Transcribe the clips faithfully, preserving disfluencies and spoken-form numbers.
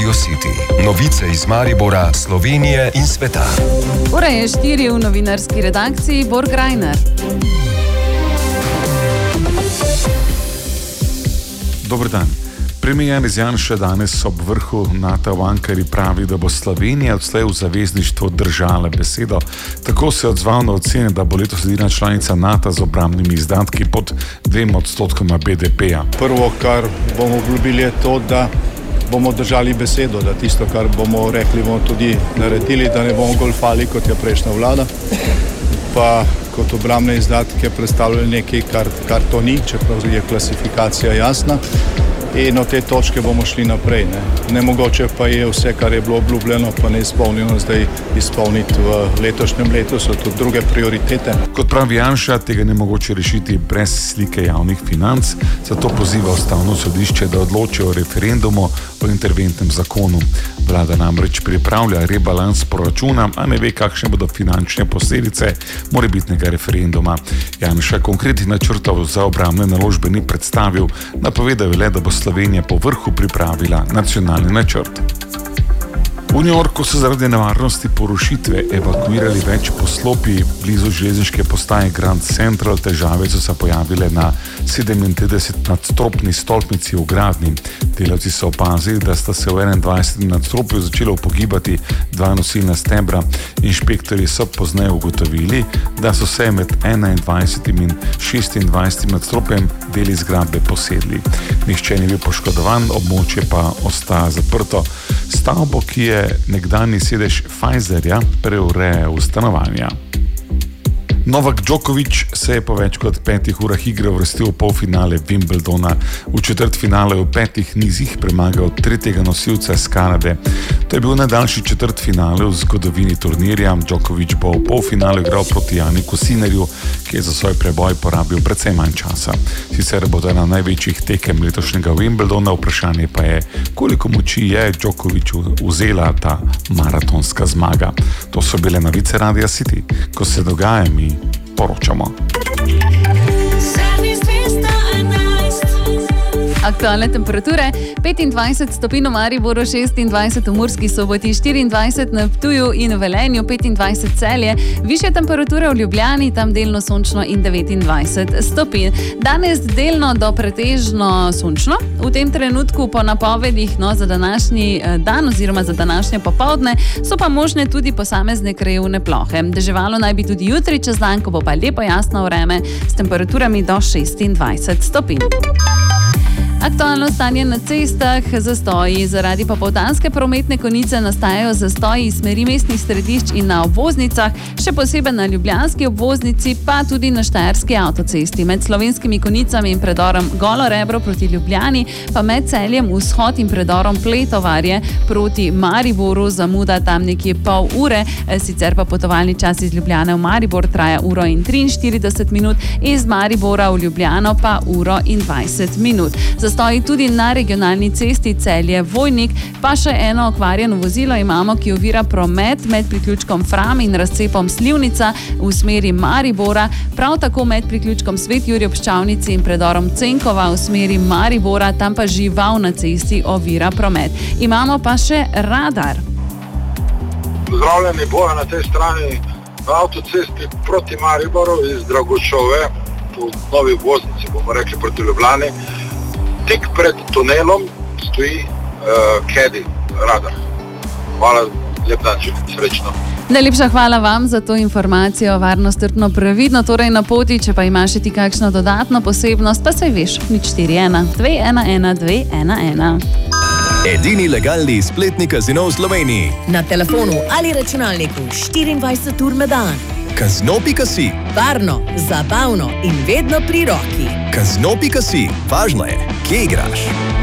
Radio City. Novice iz Maribora, Slovenije in sveta. Ura je štiri v novinarski redakciji Borg Rajner. Dober dan. Premijer Janez Janša danes ob vrhu NATO v Ankari pravi, da bo Slovenija odslej v zavezništvu držala besedo. Tako se je odzval na ocene, da bo letos edina članica NATO z obrambnimi izdatki pod dvema odstotkoma B D P-ja. Prvo, kar bomo obljubili, je to, da bomo držali besedo, da tisto, kar bomo rekli, bomo tudi naredili, da ne bomo golfali, kot je prejšnja vlada, pa kot obrambne izdatke predstavljali nekaj, kar, kar to ni, čeprav je klasifikacija jasna. In od te točke bomo šli naprej. Ne. Nemogoče pa je vse, kar je bilo obljubljeno, pa ne izpolnjeno, zdaj izpolniti v letošnjem letu, so tudi druge prioritete. Kot pravi Janša, tega ne mogoče rešiti brez slike javnih financ, zato poziva Ustavno sodišče, da odloči o referendumu o interventnem zakonu. Vlada namreč pripravlja rebalans proračuna, a ne ve, kakšne bodo finančne posledice morebitnega referenduma. Janša konkretnih načrtov za obrambne naložbe ni predstavil, napovedal je le, da bo Slovenija po vrhu pripravila nacionalni načrt. V New Yorku so zaradi nevarnosti porušitve evakuirali več poslopij blizu železniške postaje Grand Central. Težave so se pojavile na sedemintridesetnadstropni stolpnici v gradnji. Delavci so opazili, da sta se v enaindvajsetem nadstropju začela upogibati dva nosilna stebra. Inšpektorji so pozneje ugotovili, da so se med enaindvajsetim in šestindvajsetim nadstropjem deli zgradbe posedli. Nihče ni bil poškodovan, območje pa ostaja zaprto. Stavbo, ki je nekdanji sedež Pfizerja, preureja v stanovanja. Novak Djokovic se je po več kot petih urah igre uvrstil v polfinale Wimbledona. V četrtfinale v petih nizih premagal tretjega nosilca iz Kanade. To je bil najdaljši četrtfinale v zgodovini turnirja. Djokovic bo v polfinalu igral proti Janiku Sinnerju, ki je za svoj preboj porabil precej manj časa. Sicer bo to ena največjih tekem letošnjega Wimbledona, vprašanje pa je, koliko moči je Djokoviču vzela ta maratonska zmaga. To so bile novice Radia City. Ko se dogaja, mi poročamo. Aktualne temperature: petindvajset stopinj v Mariboru, šestindvajset v Murski Soboti, štiriindvajset na Ptuju in v Velenju, petindvajset Celje, višje temperature v Ljubljani, tam delno sončno, in devetindvajset stopinj. Danes delno do pretežno sončno, v tem trenutku po napovedih no, za današnji dan oziroma za današnje popoldne so pa možne tudi posamezne krajevne plohe. Deževalo naj bi tudi jutri čez dan, ko bo pa lepo jasno vreme s temperaturami do šestindvajset stopinj. Aktualno stanje na cestah: zastoji. Zaradi popoldanske prometne konice nastajajo zastoji iz smeri mestnih središč in na obvoznicah, še posebej na ljubljanski obvoznici, pa tudi na štajerski avtocesti. Med slovenskimi konicami in predorom Golo Rebro proti Ljubljani, pa med Celjem vzhod in predorom Pletovarje proti Mariboru zamuda tam nekje pol ure, sicer pa potovalni čas iz Ljubljane v Maribor traja uro in triinštirideset minut, iz Maribora v Ljubljano pa uro in dvajset minut. Zastoji tudi na regionalni cesti Celje-Vojnik, pa še eno okvarjeno vozilo imamo, ki ovira promet med priključkom Fram in razcepom Slivnica v smeri Maribora, prav tako med priključkom Svet Jurij ob Ščavnici in predorom Cenkova v smeri Maribora, tam pa žival na cesti ovira promet. Imamo pa še radar. Pozdravljeni bojo na tej strani na avtocesti proti Mariboru iz Dragočove po novi obvoznici, bomo rekli proti Ljubljani. Tik pred tunelom stoji uh, Kedi radar. Hvala, lep dan, srečno. Najlepša hvala vam za to informacijo. Varno, strpno, previdno torej na poti. Če pa imaš ti kakšno dodatno posebnost, pa saj veš, nič štiri ena dve ena ena dve ena ena. Edini legalni spletni kazino v Sloveniji. Na telefonu ali računalniku štiriindvajset ur na dan. Kazino pika si. Varno, zabavno in vedno pri roki. Kazino pika si. Važno je, kje igraš.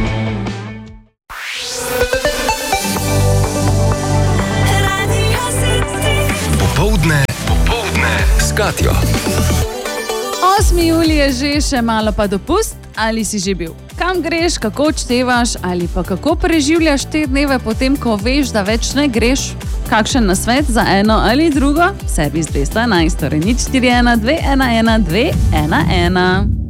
Popoldne, popoldne s Katjo. osmi julij je že, še malo pa dopust. Ali si že bil? Kam greš, kako odštevaš ali pa kako preživljaš te dneve potem, ko veš, da več ne greš? Kakšen nasvet za eno ali drugo? Servis dvesto enajst, torej nič štiri ena dve ena ena dve ena ena.